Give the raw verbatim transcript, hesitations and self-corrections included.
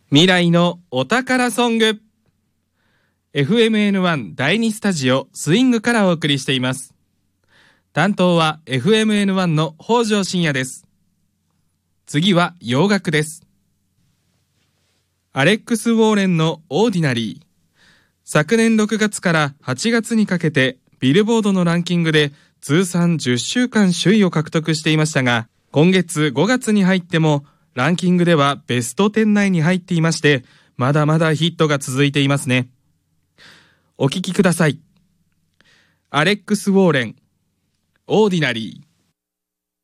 未来のお宝ソング エフエムエヌワン 第にスタジオスイングからお送りしています。担当は エフエムエヌワン の北条信也です。次は洋楽です。アレックス・ウォーレンのオーディナリー。昨年ろくがつからはちがつにかけてビルボードのランキングで通算じゅっしゅうかん首位を獲得していましたが、今月ごがつに入ってもランキングではベストじゅう内に入っていまして、まだまだヒットが続いていますね。お聴きください。アレックス・ウォーレン、オーディナリー。